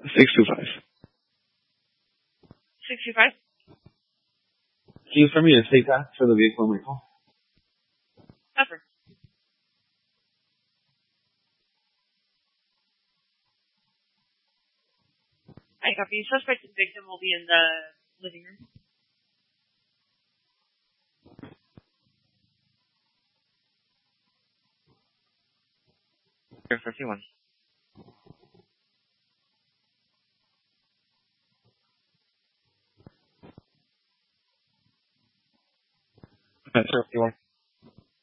625. 625? Can you send me a state tax for the vehicle in my call? Effort. I copy. Suspect and victim will be in the living room. Here, 51. Okay, sure. 51.